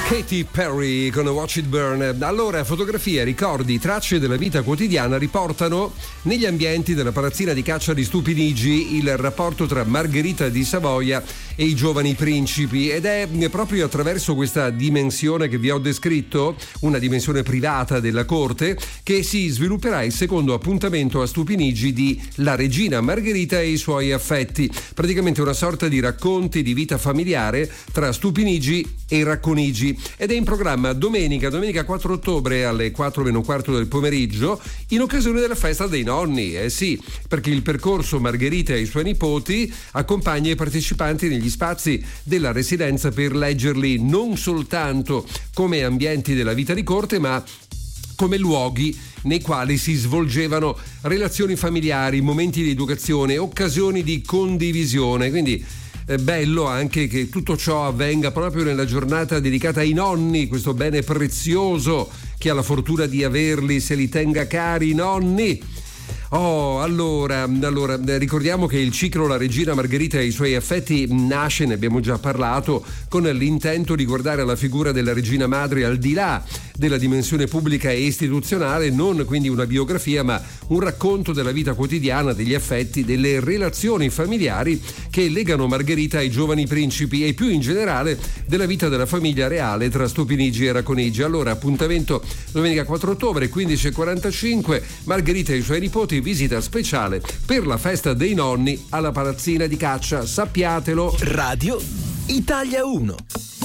Katy Perry con Watch It Burn. Allora, fotografie, ricordi, tracce della vita quotidiana riportano negli ambienti della palazzina di caccia di Stupinigi il rapporto tra Margherita di Savoia e i giovani principi, ed è proprio attraverso questa dimensione che vi ho descritto, una dimensione privata della corte, che si svilupperà il secondo appuntamento a Stupinigi di La regina Margherita e i suoi affetti, praticamente una sorta di racconti di vita familiare tra Stupinigi e Racconigi, ed è in programma domenica 4 ottobre alle 4 meno un quarto del pomeriggio, in occasione della festa dei nonni. Sì, perché il percorso Margherita e i suoi nipoti accompagna i partecipanti negli spazi della residenza per leggerli non soltanto come ambienti della vita di corte, ma come luoghi nei quali si svolgevano relazioni familiari, momenti di educazione, occasioni di condivisione. Quindi è bello anche che tutto ciò avvenga proprio nella giornata dedicata ai nonni, questo bene prezioso, chi ha la fortuna di averli se li tenga cari i nonni. Allora, ricordiamo che il ciclo La regina Margherita e i suoi affetti nasce, ne abbiamo già parlato, con l'intento di guardare alla figura della regina madre al di là della dimensione pubblica e istituzionale, non quindi una biografia, ma un racconto della vita quotidiana, degli affetti, delle relazioni familiari che legano Margherita ai giovani principi e più in generale della vita della famiglia reale tra Stupinigi e Racconigi. Allora, appuntamento domenica 4 ottobre, 15:45, Margherita e i suoi nipoti, visita speciale per la festa dei nonni alla palazzina di caccia, sappiatelo. Radio Italia 1.